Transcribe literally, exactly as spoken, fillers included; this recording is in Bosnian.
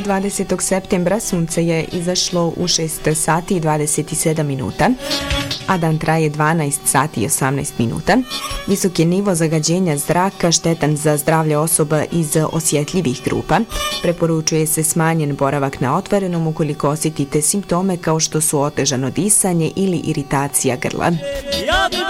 dvadesetog septembra sunce je izašlo u šest sati i dvadeset sedam minuta, a dan traje dvanaest sati i osamnaest minuta. Visok je nivo zagađenja zraka štetan za zdravlje osoba iz osjetljivih grupa. Preporučuje se smanjen boravak na otvorenom ukoliko osjetite simptome kao što su otežano disanje ili iritacija grla.